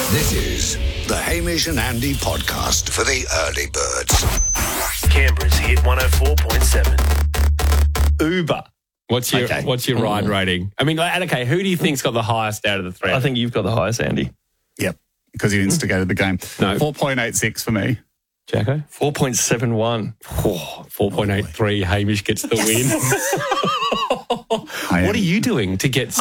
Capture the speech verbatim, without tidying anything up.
This is the Hamish and Andy podcast for the early birds. Canberra's hit one oh four point seven. Uber. What's your Okay. What's your ride Mm. rating? I mean, like, okay, who do you think's got the highest out of the three? I think you've got the highest, Andy. Yep, because you instigated the game. No. four point eight six for me. Jacko? four point seven one. Oh, four point eight three. Hamish gets the win. What are you doing to get